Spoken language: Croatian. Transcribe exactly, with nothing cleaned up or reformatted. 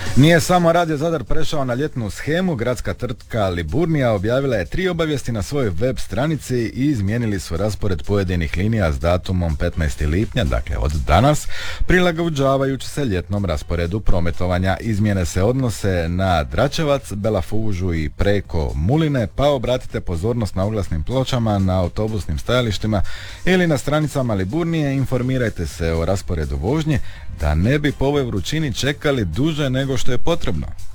Nije samo Radio Zadar prešao na ljetnu shemu, gradska tvrtka Liburnija objavila je tri obavijesti na svojoj web stranici i izmijenili su raspored pojedinih linija s datumom petnaesti lipnja, dakle od danas, prilagođavajući se ljetnom rasporedu prometovanja. Izmjene se odnose na Dračevac, Belafužu i preko Muline, pa obratite pozornost na oglasnim pločama, na autobusnim stajalištima ili na stranicama Liburnije. Informirajte se o rasporedu vožnje da ne bi po ovoj vrućini čekali duže nego što je potrebno.